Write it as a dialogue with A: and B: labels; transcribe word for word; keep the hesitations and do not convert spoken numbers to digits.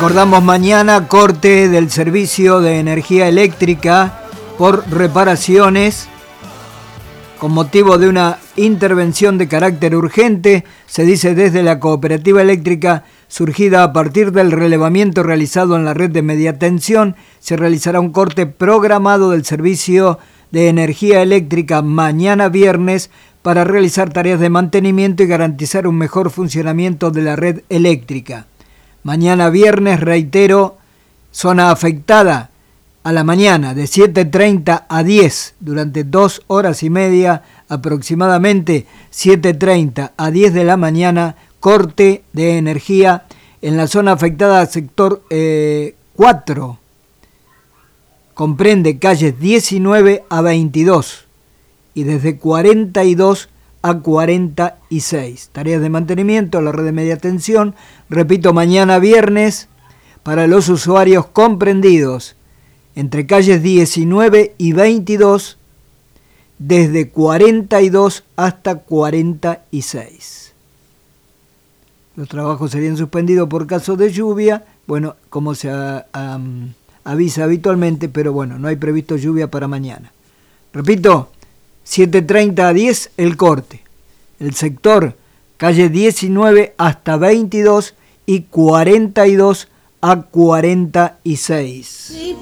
A: Recordamos mañana corte del servicio de energía eléctrica por reparaciones con motivo de una intervención de carácter urgente, se dice desde la cooperativa eléctrica, surgida a partir del relevamiento realizado en la red de media tensión. Se realizará un corte programado del servicio de energía eléctrica mañana viernes para realizar tareas de mantenimiento y garantizar un mejor funcionamiento de la red eléctrica. Mañana viernes, reitero, zona afectada a la mañana de siete treinta a diez, durante dos horas y media aproximadamente, siete treinta a diez de la mañana, corte de energía en la zona afectada, sector eh, cuatro, comprende calles diecinueve a veintidós y desde cuarenta y dos a cuarenta y seis. Tareas de mantenimiento a la red de media tensión, repito, mañana viernes, para los usuarios comprendidos entre calles diecinueve y veintidós, desde cuarenta y dos hasta cuarenta y seis. Los trabajos serían suspendidos por caso de lluvia, bueno, como se um, avisa habitualmente, pero bueno, no hay previsto lluvia para mañana. Repito, siete treinta a diez el corte. El sector calle diecinueve hasta veintidós y cuarenta y dos a cuarenta y seis.